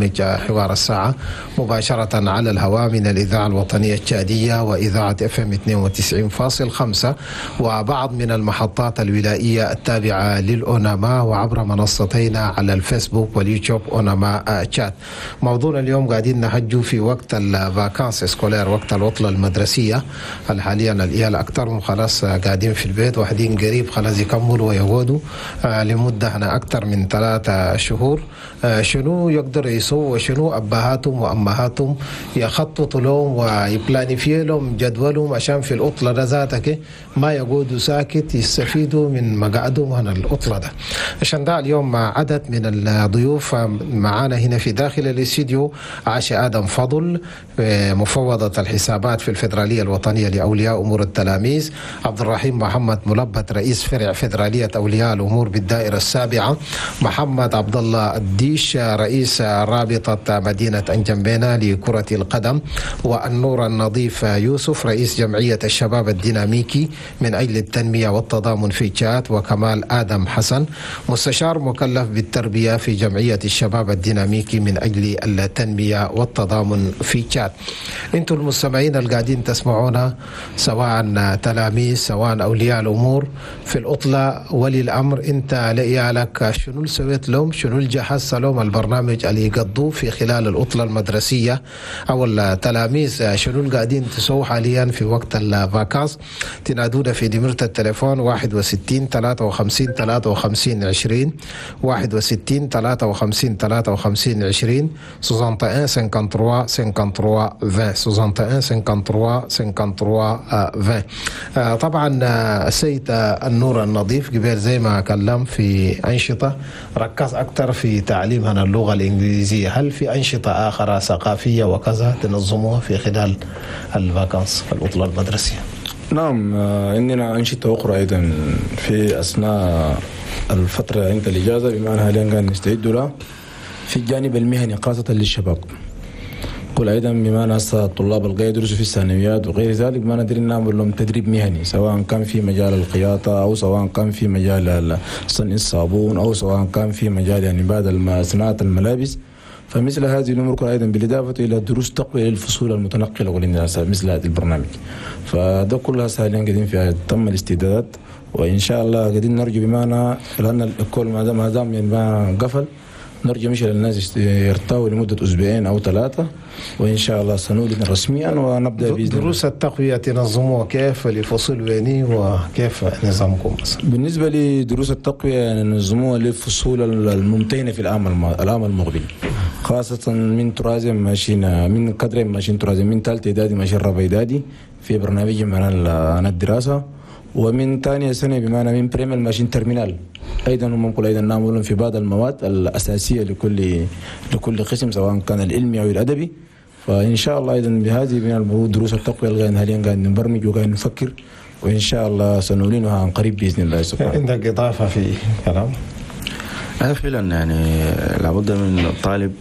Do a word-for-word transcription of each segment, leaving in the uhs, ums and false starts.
برنامج حوار الساعة مباشرة على الهواء من الإذاعة الوطنية التشادية وإذاعة اف ام اثنين وتسعين فاصلة خمسة وبعض من المحطات الولائية التابعة للأوناما وعبر منصتين على الفيسبوك واليوتيوب أوناما تشات. موضوعنا اليوم قاعدين نحجوا في وقت الفاكانس اسكولير، وقت العطلة المدرسية. حاليا الإيال أكثرهم خلاص قاعدين في البيت، واحدين قريب خلاص يكملوا ويعودوا لمدة هنا أكثر من ثلاثة شهور. شنو يقدروا يسووا وشنو أبهاتهم وأمهاتهم يخططوا لهم ويبلانيفيو لهم جدولهم عشان في العطلة ده ذاتك ما يقعدوا ساكت، يستفيدوا من مقعدهم عن العطلة ده. عشان ده اليوم مع عدد من الضيوف معانا هنا في داخل الاستديو عاشا آدم فضل مفوضة الحسابات في الفيدرالية الوطنية لأولياء أمور التلاميذ، عبد الرحيم محمد ملبت رئيس فرع فيدرالية أولياء الأمور بالدائرة السابعة، محمد عبد الله الديش رئيس رابطة مدينة أنجمبينا لكرة القدم، والنور النظيف يوسف رئيس جمعية الشباب الديناميكي من أجل التنمية والتضامن في تشاد، وكمال آدم حسن مستشار مكلف بالتربية في جمعية الشباب الديناميكي من أجل التنمية والتضامن في تشاد. انتم المستمعين القاعدين تسمعونا سواء تلاميذ سواء أولياء الأمور في العطلة، ولي الأمر انت لعيالك شنو اللي سويت لهم، شنو اللي جهزت لهم البرنامج اللي يقضوه في خلال العطلة المدرسية، أو التلاميذ شنو اللي قاعدين تسووا حاليا في وقت الفاكانس. تنادونا في نمرة التليفون واحد وستين ثلاثة وخمسين ثلاثة وخمسين عشرين واحد وستين ثلاثة وخمسين ثلاثة وخمسين عشرين واحد وستين خمسة وخمسين عشرين واحد وستين خمسة وخمسين عشرين. طبعا السيد النور النظيف قبل زي ما كلم في أنشطة ركز أكثر في تعليمنا اللغة الإنجليزية، هل في أنشطة آخرى ثقافية وكذا تنظموها في خلال الفاكانس في العطلة المدرسية؟ نعم، عندنا أنشطة أخرى أيضا في أثناء الفترة عند الإجازة، بمعنى حاليا قاعد نستعد لها في الجانب المهني خاصة للشباب. كل أيضا بمعنى الطلاب اللي يدرسوا في الثانويات وغير ذلك ما ندري نعمل لهم تدريب مهني، سواء كان في مجال الخياطة أو سواء كان في مجال صنع الصابون أو سواء كان في مجال يعني بعد صناعة الملابس. فمثل هذه الأمور كلها أيضا بالإضافة إلى دروس تقوية للفصول المتنقلة والإنسان مثل هذا البرنامج. فده كلها حاليا قاعدين فيها تم الاستعدادات، وإن شاء الله قاعدين نرجو بمعنى لأن الكل ما دام ما دام يعني ما قفل نرجو مش للناس يرتاحوا لمدة أسبوعين أو ثلاثة، وإن شاء الله سنولد رسميا ونبدأ بإذن الله. دروس التقوية تنظموها كيف لفصول ويني وكيف نظامكم؟ بالنسبة لدروس التقوية ننظموها للفصول الممتهنة في العام العام المقبل، خاصة من ترازم ماشين من قدر ماشين ترازم من ثالث إعدادي ماشين رابع إعدادي في برنامج عن الدراسة، ومن ثانية سنة بمعنى من بريمير ماشين ترمينال أيضا ممكن أيضا نعمل في بعض المواد الأساسية لكل لكل قسم سواء كان العلمي أو الأدبي. فإن شاء الله أيضا بهذه من دروس التقوية اللي حاليا قاعد نبرمج وقاعد نفكر، وإن شاء الله سنعلنها عن قريب بإذن الله سبحانه. عندك إضافة في كلام؟ أنا فعلا يعني لابد من الطالب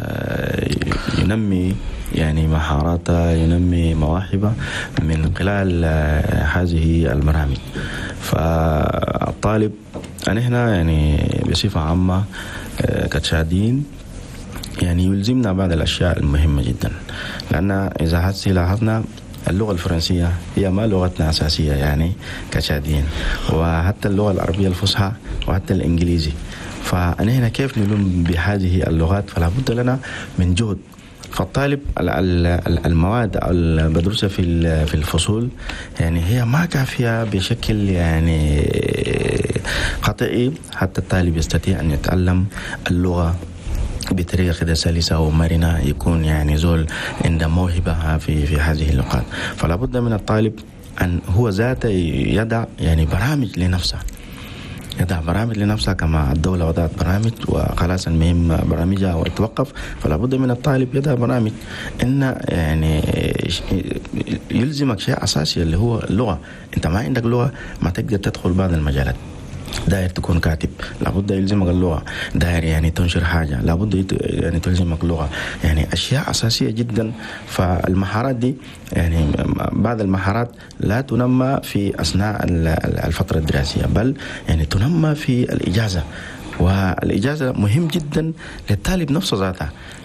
ينمي يعني مهاراته، ينمي مواهبه من خلال هذه البرامج. فالطالب أنا هنا يعني بصفة عامة كتشادين يعني يلزمنا بعض الأشياء المهمة جدا، لأن إذا حتى لاحظنا اللغة الفرنسية هي ما لغتنا أساسية يعني كتشاديين، وحتى اللغة العربية الفصحى وحتى الإنجليزي. فأنا هنا كيف نلم بهذه اللغات؟ فلا بد لنا من جهد. فالطالب المواد اللي بدرسها في في الفصول يعني هي ما كافية بشكل يعني قطعي حتى الطالب يستطيع أن يتعلم اللغة بطريقة كده سلسة ومرنة، يكون يعني زول عنده موهبة في في هذه اللغات. فلا بد من الطالب أن هو ذاته يضع يعني برامج لنفسه، يضع برامج لنفسها كما الدولة وضعت برامج وخلاص المهم برامجها ويتوقف. فلا بد من الطالب يضع برامج إن يعني يلزمك شيء أساسي اللي هو اللغة. أنت ما عندك لغة ما تقدر تدخل بعض المجالات. داير تكون كاتب لابد يلزمك اللغة، داير يعني تنشر حاجة لابد يعني تلزمك اللغة، يعني أشياء أساسية جدا. فالمهارات دي يعني بعض المهارات لا تنمى في أثناء الفترة الدراسية، بل يعني تنمى في الإجازة، والإجازة مهم جدا للطالب نفسه ذاته.